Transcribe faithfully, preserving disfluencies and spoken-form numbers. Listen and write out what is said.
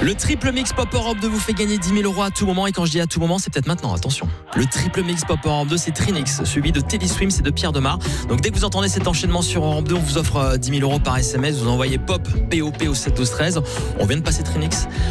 Le triple mix Pop Europe deux vous fait gagner dix mille euros à tout moment. Et quand je dis à tout moment, c'est peut-être maintenant, attention. Le triple mix Pop Europe deux, c'est Trinix, suivi de Teddy Swims et de Pierre Demar. Donc dès que vous entendez cet enchaînement sur Europe deux, on vous offre dix mille euros par S M S. Vous envoyez Pop, P O P au sept douze treize. On vient de passer Trinix.